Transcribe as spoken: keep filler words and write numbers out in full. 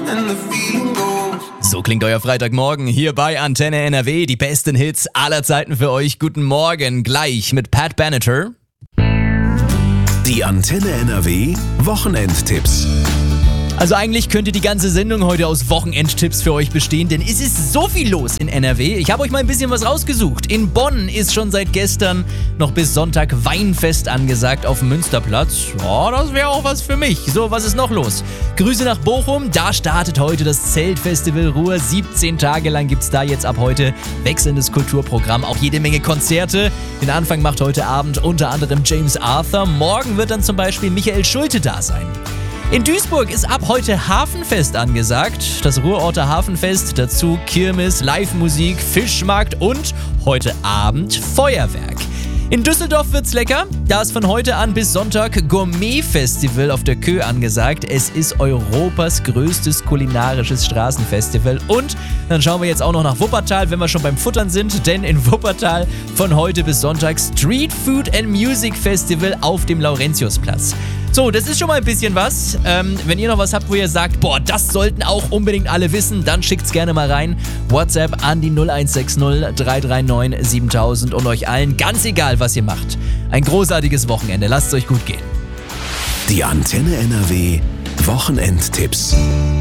and the feeling goes. So klingt euer Freitagmorgen hier bei Antenne N R W. Die besten Hits aller Zeiten für euch. Guten Morgen, gleich mit Pat Benatar. Die Antenne N R W Wochenendtipps. Also eigentlich könnte die ganze Sendung heute aus Wochenendtipps für euch bestehen, denn es ist so viel los in N R W. Ich habe euch mal ein bisschen was rausgesucht. In Bonn ist schon seit gestern noch bis Sonntag Weinfest angesagt auf dem Münsterplatz. Ja, das wäre auch was für mich. So, was ist noch los? Grüße nach Bochum. Da startet heute das Zeltfestival Ruhr. siebzehn Tage lang gibt es da jetzt ab heute wechselndes Kulturprogramm. Auch jede Menge Konzerte. Den Anfang macht heute Abend unter anderem James Arthur. Morgen wird dann zum Beispiel Michael Schulte da sein. In Duisburg ist ab heute Hafenfest angesagt. Das Ruhrorter Hafenfest, dazu Kirmes, Live-Musik, Fischmarkt und heute Abend Feuerwerk. In Düsseldorf wird's lecker. Da ist von heute an bis Sonntag Gourmet-Festival auf der Kö angesagt. Es ist Europas größtes kulinarisches Straßenfestival. Und dann schauen wir jetzt auch noch nach Wuppertal, wenn wir schon beim Futtern sind. Denn in Wuppertal von heute bis Sonntag Street Food and Music Festival auf dem Laurentiusplatz. So, das ist schon mal ein bisschen was. Ähm, wenn ihr noch was habt, wo ihr sagt, boah, das sollten auch unbedingt alle wissen, dann schickt's gerne mal rein. WhatsApp an die null eins sechs null drei drei neun siebentausend und euch allen, ganz egal, was ihr macht. Ein großartiges Wochenende. Lasst es euch gut gehen. Die Antenne N R W Wochenendtipps.